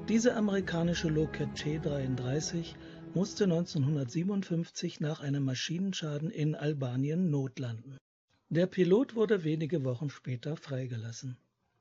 Diese amerikanische Lockheed C-33 musste 1957 nach einem Maschinenschaden in Albanien notlanden. Der Pilot wurde wenige Wochen später freigelassen.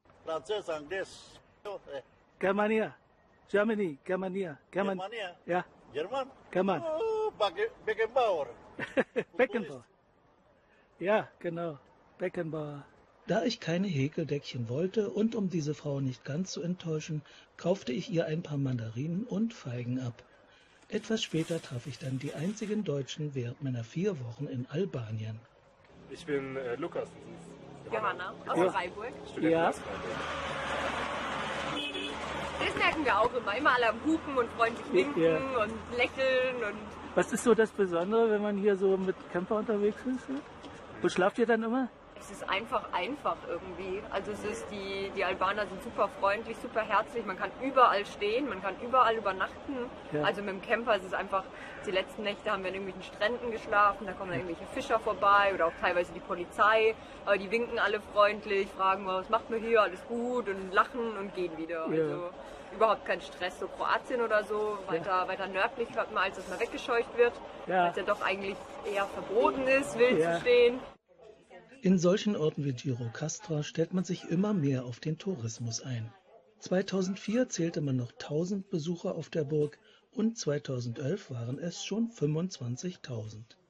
Germania, Germany, Germania, Germania? Ja. Jerman? German. Oh, Beckenbauer. Beckenbauer. Ja, genau. Beckenbauer. Da ich keine Häkeldeckchen wollte und um diese Frau nicht ganz zu enttäuschen, kaufte ich ihr ein paar Mandarinen und Feigen ab. Etwas später traf ich dann die einzigen Deutschen während meiner 4 Wochen in Albanien. Ich bin Lukas. Johanna aus Freiburg. Ja. Das merken wir auch immer alle am Hupen und freundlich winken und lächeln. Und Was ist so das Besondere, wenn man hier so mit Camper unterwegs ist? Wo schlaft ihr dann immer? es ist einfach irgendwie. Also es ist die Albaner sind super freundlich, super herzlich. Man kann überall stehen, man kann überall übernachten. Ja. Also mit dem Camper ist es einfach, die letzten Nächte haben wir in irgendwelchen Stränden geschlafen, da kommen dann irgendwelche Fischer vorbei oder auch teilweise die Polizei. Aber die winken alle freundlich, fragen, was macht man hier, alles gut und lachen und gehen wieder. Ja. Also überhaupt kein Stress. So Kroatien oder so, weiter nördlich hört man, als dass man weggescheucht wird. Ja. Weil es ja doch eigentlich eher verboten ist, wild Ja. zu stehen. In solchen Orten wie Gjirokastra stellt man sich immer mehr auf den Tourismus ein. 2004 zählte man noch 1000 Besucher auf der Burg und 2011 waren es schon 25.000.